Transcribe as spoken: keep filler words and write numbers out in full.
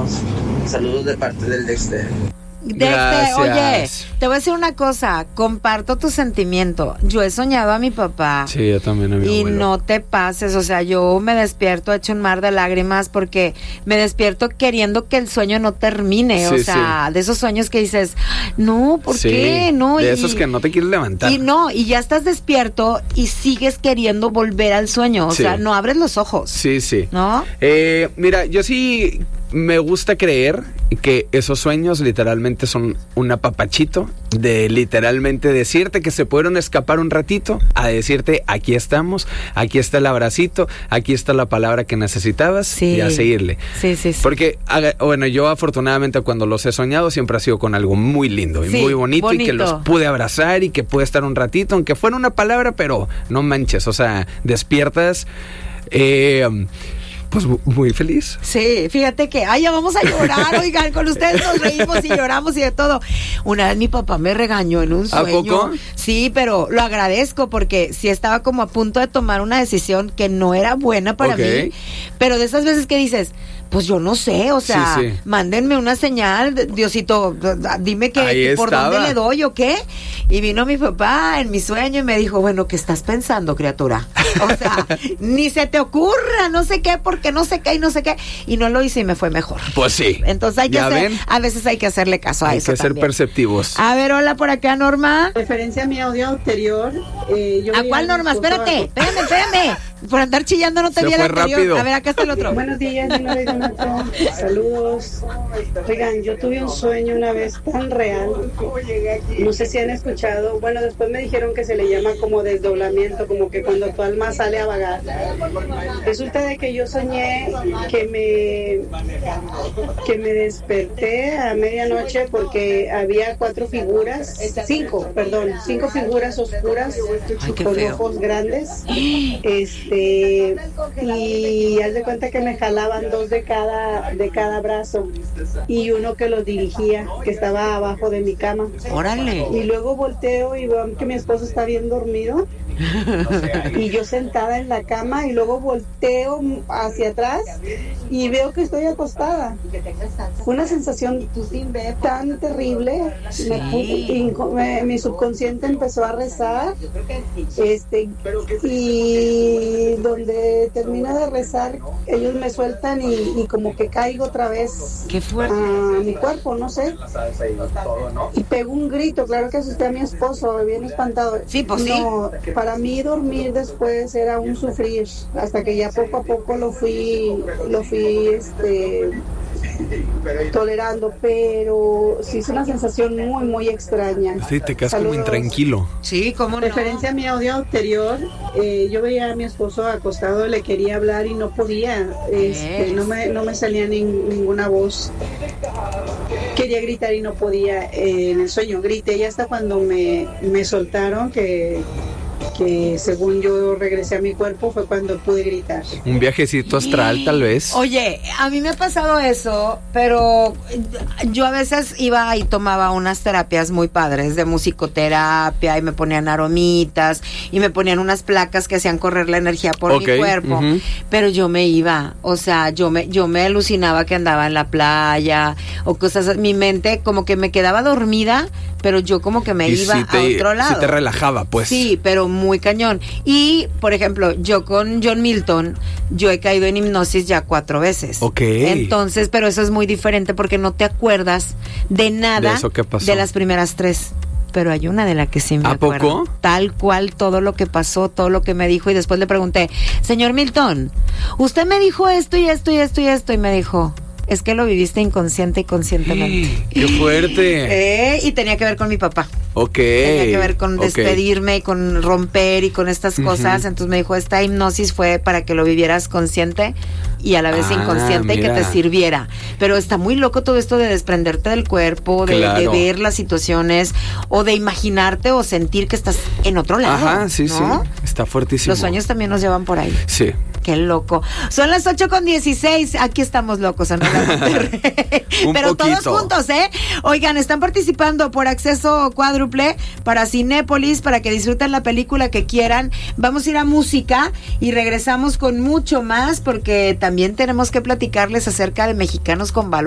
Saludos de parte del Dexter. Dexter, oye, te voy a decir una cosa, comparto tu sentimiento. Yo he soñado a mi papá. Sí, yo también a mi Y abuelo. no te pases, o sea, yo me despierto hecho un mar de lágrimas porque me despierto queriendo que el sueño no termine, Sí, o sea, sí. de esos sueños que dices, no, ¿por Sí, qué? No, de y, esos que no te quieres levantar. Y no, y ya estás despierto y sigues queriendo volver al sueño, o Sí. sea, no abres los ojos. Sí, sí. ¿No? Eh, mira, yo sí me gusta creer que esos sueños literalmente son un apapachito de literalmente decirte que se pudieron escapar un ratito a decirte aquí estamos, aquí está el abracito, aquí está la palabra que necesitabas Sí. y a seguirle. Sí, sí, sí. Porque, haga- bueno, yo afortunadamente cuando los he soñado siempre ha sido con algo muy lindo y Sí, muy bonito, y que bonito. los pude abrazar y que pude estar un ratito, aunque fuera una palabra, pero no manches, o sea, despiertas eh, pues mu- muy feliz. Sí, fíjate que, ay, ya vamos a llorar, oigan, con ustedes nos reímos y lloramos y de todo. Una vez mi papá me regañó en un ¿A sueño. poco? Sí, pero lo agradezco porque sí estaba como a punto de tomar una decisión que no era buena para Ok. mí, pero de esas veces que dices, pues yo no sé, o sea, Sí, sí. mándenme una señal, Diosito, dime que, Ahí que por estaba. dónde le doy o qué. Y vino mi papá en mi sueño y me dijo, bueno, ¿qué estás pensando, criatura? O sea, ni se te ocurra, no sé qué, porque no sé qué y no sé qué. Y no lo hice y me fue mejor. Pues sí. Entonces hay que ¿Ya hacer, ven? a veces hay que hacerle caso a Hay eso que ser también. perceptivos. A ver, hola por acá, Norma. Referencia a mi audio anterior. Eh, yo ¿A veía cuál, mi Norma? esposo Espérate, a- espérame, espérame. Por andar chillando no te Se vi el fue anterior. rápido. A ver, acá está el otro. Buenos días, mi nombre es Donato. Saludos. Oigan, yo tuve un sueño una vez tan real. No sé si han escuchado. Bueno, después me dijeron que se le llama como desdoblamiento, como que cuando tu alma sale a vagar. Resulta de que yo soñé que me que me desperté a medianoche porque había cuatro figuras, cinco, perdón, cinco figuras oscuras Ay, qué con feo. ojos grandes. Este y haz de cuenta que me jalaban dos de cada de cada brazo y uno que los dirigía, que estaba abajo de mi cama. Órale. Y luego volteo y veo que mi esposo está bien dormido y yo sentada en la cama y luego volteo hacia atrás y veo que estoy acostada. Fue una sensación tan terrible. Sí. Me pu- inco- me- mi subconsciente empezó a rezar, este, y donde termina de rezar ellos me sueltan y, y como que caigo otra vez Qué fuerte. a mi cuerpo, no sé, y pegó un grito. Claro que asusté a mi esposo, bien espantado. Sí, pues sí. No, para mí dormir después era un sufrir, hasta que ya poco a poco lo fui, lo fui, este, tolerando, pero sí es una sensación muy, muy extraña. Sí, te quedas como Saludos. intranquilo. Sí, cómo no. Referencia a mi audio anterior, eh, yo veía a mi esposo acostado, le quería hablar y no podía, este, Es. no me, no me salía nin- ninguna voz. Quería gritar y no podía, eh, en el sueño grité, y hasta cuando me, me soltaron, que, que según yo regresé a mi cuerpo, fue cuando pude gritar. Un viajecito astral, tal vez. Oye, a mí me ha pasado eso, pero yo a veces iba y tomaba unas terapias muy padres de musicoterapia y me ponían aromitas y me ponían unas placas que hacían correr la energía por Ok, mi cuerpo, ujú. pero yo me iba, o sea, yo me yo me alucinaba que andaba en la playa o cosas, mi mente como que me quedaba dormida, pero yo como que me Y iba sí te, a otro lado. sí te relajaba, pues. Sí, pero muy cañón. Y, por ejemplo, yo con John Milton, yo he caído en hipnosis ya cuatro veces. Ok. Entonces, pero eso es muy diferente porque no te acuerdas de nada ¿De eso qué pasó? de las primeras tres. Pero hay una de la que sí me ¿A acuerdo. poco? Tal cual, todo lo que pasó, todo lo que me dijo. Y después le pregunté, señor Milton, usted me dijo esto y esto y esto y esto. Y me dijo, es que lo viviste inconsciente y conscientemente. ¡Qué fuerte! Eh, y tenía que ver con mi papá. Ok. Tenía que ver con ok. despedirme y con romper y con estas cosas. Ujú. Entonces me dijo, esta hipnosis fue para que lo vivieras consciente y a la vez Ah, inconsciente y que mira. te sirviera. Pero está muy loco todo esto de desprenderte del cuerpo, de, Claro. de ver las situaciones o de imaginarte o sentir que estás en otro lado. Ajá, sí, ¿no? sí. Está fuertísimo. Los sueños también nos llevan por ahí. Sí. Qué loco. Son las ocho con dieciséis. Aquí estamos locos en Hola Monterrey. Un Pero todos poquito. juntos, ¿eh? Oigan, están participando por acceso cuádruple para Cinépolis, para que disfruten la película que quieran. Vamos a ir a música y regresamos con mucho más porque también tenemos que platicarles acerca de Mexicanos con Valores.